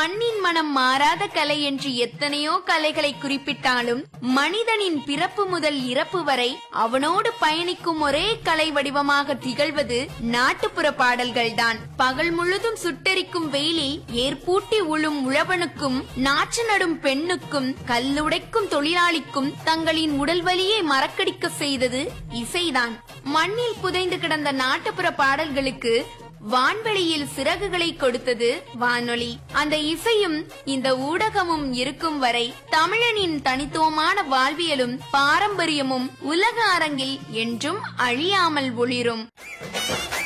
மண்ணின் மனம் மாறாத கலை என்று எத்தனையோ கலைகளை குறிப்பிட்டாலும் மனிதனின் பிறப்பு முதல் இறப்பு வரை அவனோடு பயணிக்கும் ஒரே கலை வடிவமாக திகழ்வது நாட்டுப்புற பாடல்கள்தான். பகல் முழுதும் சுட்டெரிக்கும் வெயிலில் ஏற்பூட்டி உழும் உழவனுக்கும் நாற்று நடும் பெண்ணுக்கும் கல்லுடைக்கும் தொழிலாளிக்கும் தங்களின் உடல் வலியை மறக்கடிக்க செய்தது இசைதான். மண்ணில் புதைந்து கிடந்த நாட்டுப்புற பாடல்களுக்கு வான்வெளியில் சிறகுகளை கொடுத்தது வானொலி. அந்த இசையும் இந்த ஊடகமும் இருக்கும் வரை தமிழனின் தனித்துவமான வாழ்வியலும் பாரம்பரியமும் உலக அரங்கில் என்றும் அழியாமல் ஒளிரும்.